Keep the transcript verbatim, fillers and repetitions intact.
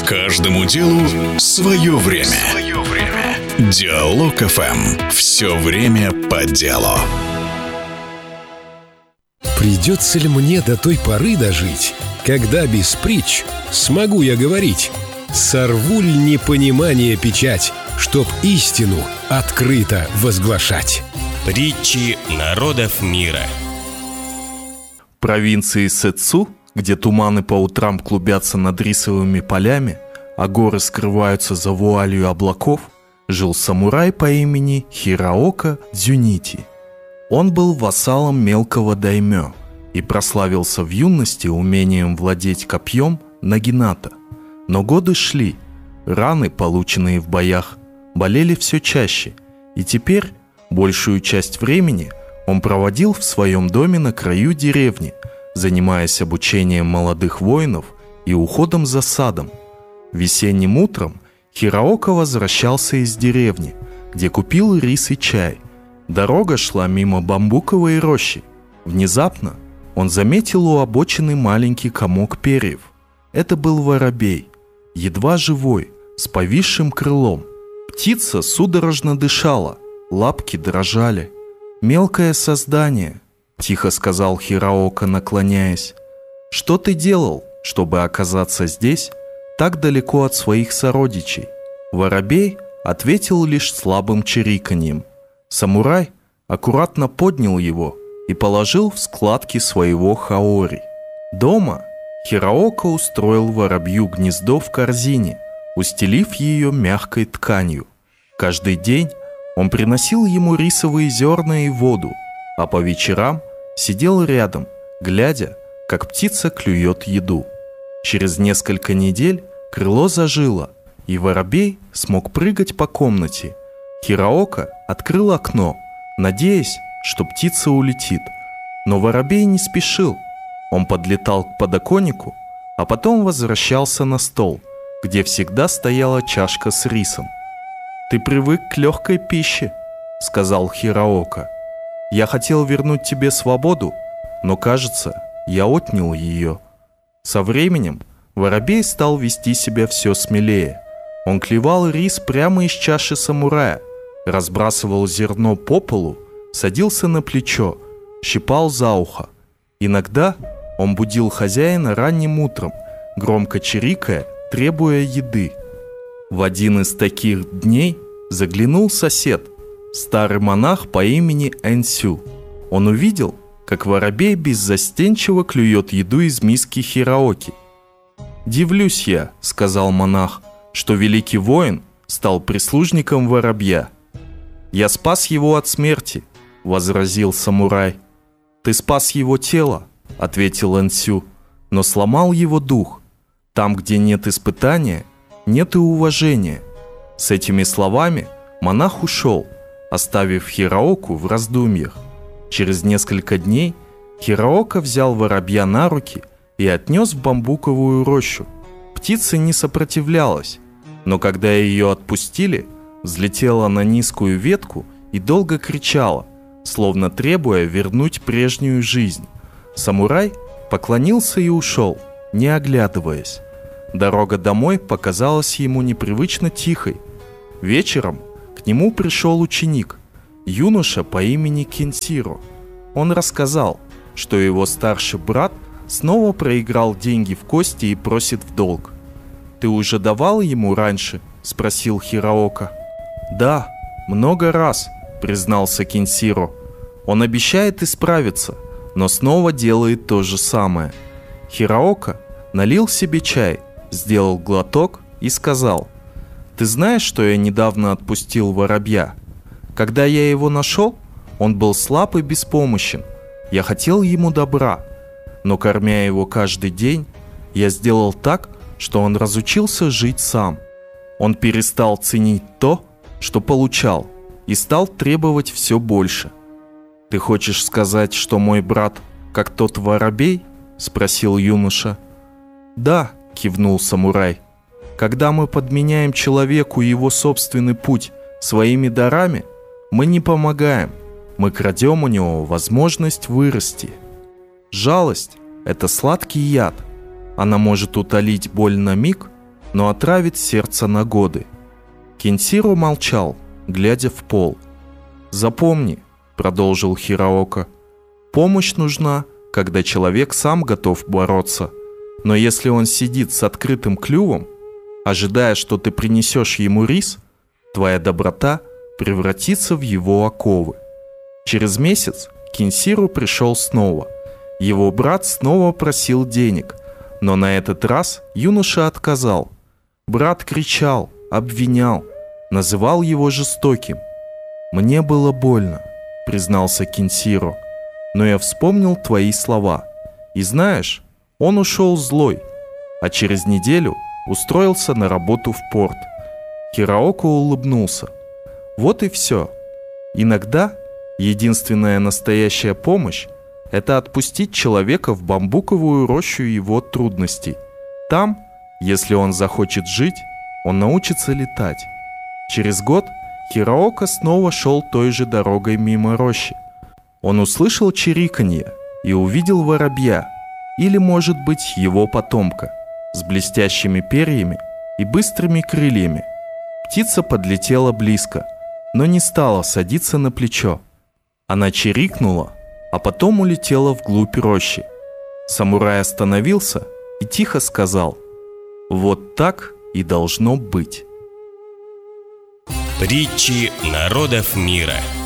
Каждому делу свое время. Свое время. Диалог эф эм. Все время по делу. Придется ли мне до той поры дожить, когда без притч смогу я говорить? Сорву ли непонимание печать, чтоб истину открыто возглашать? Притчи народов мира. В провинции Сэцу, где туманы по утрам клубятся над рисовыми полями, а горы скрываются за вуалью облаков, жил самурай по имени Хираока Дзюнити. Он был вассалом мелкого даймё и прославился в юности умением владеть копьем нагината. Но годы шли, раны, полученные в боях, болели все чаще, и теперь большую часть времени он проводил в своем доме на краю деревни, занимаясь обучением молодых воинов и уходом за садом. Весенним утром Хираока возвращался из деревни, где купил рис и чай. Дорога шла мимо бамбуковой рощи. Внезапно он заметил у обочины маленький комок перьев. Это был воробей, едва живой, с повисшим крылом. Птица судорожно дышала, лапки дрожали. «Мелкое создание», — тихо сказал Хираока, наклоняясь. «Что ты делал, чтобы оказаться здесь, так далеко от своих сородичей?» Воробей ответил лишь слабым чириканьем. Самурай аккуратно поднял его и положил в складки своего хаори. Дома Хираока устроил воробью гнездо в корзине, устелив ее мягкой тканью. Каждый день он приносил ему рисовые зерна и воду, а по вечерам сидел рядом, глядя, как птица клюет еду. Через несколько недель крыло зажило, и воробей смог прыгать по комнате. Хираока открыл окно, надеясь, что птица улетит. Но воробей не спешил. Он подлетал к подоконнику, а потом возвращался на стол, где всегда стояла чашка с рисом. «Ты привык к легкой пище», — сказал Хираока. «Я хотел вернуть тебе свободу, но, кажется, я отнял ее». Со временем воробей стал вести себя все смелее. Он клевал рис прямо из чаши самурая, разбрасывал зерно по полу, садился на плечо, щипал за ухо. Иногда он будил хозяина ранним утром, громко чирикая, требуя еды. В один из таких дней заглянул сосед, старый монах по имени Энсю. Он увидел, как воробей беззастенчиво клюет еду из миски Хираоки. «Дивлюсь я», — сказал монах, — «что великий воин стал прислужником воробья». «Я спас его от смерти», — возразил самурай. «Ты спас его тело», — ответил Энсю, — «но сломал его дух. Там, где нет испытания, нет и уважения». С этими словами монах ушел, оставив Хираоку в раздумьях. Через несколько дней Хираока взял воробья на руки и отнес в бамбуковую рощу. Птица не сопротивлялась, но когда ее отпустили, взлетела на низкую ветку и долго кричала, словно требуя вернуть прежнюю жизнь. Самурай поклонился и ушел, не оглядываясь. Дорога домой показалась ему непривычно тихой. Вечером к нему пришел ученик, юноша по имени Кенсиро. Он рассказал, что его старший брат снова проиграл деньги в кости и просит в долг. «Ты уже давал ему раньше?» – спросил Хираока. «Да, много раз», – признался Кенсиро. «Он обещает исправиться, но снова делает то же самое». Хираока налил себе чай, сделал глоток и сказал: «Ты знаешь, что я недавно отпустил воробья? Когда я его нашел, он был слаб и беспомощен. Я хотел ему добра, но, кормя его каждый день, я сделал так, что он разучился жить сам. Он перестал ценить то, что получал, и стал требовать все больше». «Ты хочешь сказать, что мой брат как тот воробей?» – спросил юноша. «Да», – кивнул самурай. «Когда мы подменяем человеку его собственный путь своими дарами, мы не помогаем, мы крадем у него возможность вырасти. Жалость – это сладкий яд. Она может утолить боль на миг, но отравит сердце на годы. Кенсиро молчал, глядя в пол. «Запомни», — продолжил Хираока, — «помощь нужна, когда человек сам готов бороться. Но если он сидит с открытым клювом, ожидая, что ты принесешь ему рис, твоя доброта превратится в его оковы». Через месяц Кенсиро пришел снова. Его брат снова просил денег, но на этот раз юноша отказал. Брат кричал, обвинял, называл его жестоким. «Мне было больно», — признался Кенсиро, — «но я вспомнил твои слова. И знаешь, он ушел злой, а через неделю устроился на работу в порт». Хираока улыбнулся. «Вот и все. Иногда единственная настоящая помощь — это отпустить человека в бамбуковую рощу его трудностей. Там, если он захочет жить, он научится летать». Через год Хираока снова шел той же дорогой мимо рощи. Он услышал чириканье и увидел воробья, или, может быть, его потомка, с блестящими перьями и быстрыми крыльями. Птица подлетела близко, но не стала садиться на плечо. Она чирикнула, а потом улетела вглубь рощи. Самурай остановился и тихо сказал: «Вот так и должно быть». Притчи народов мира.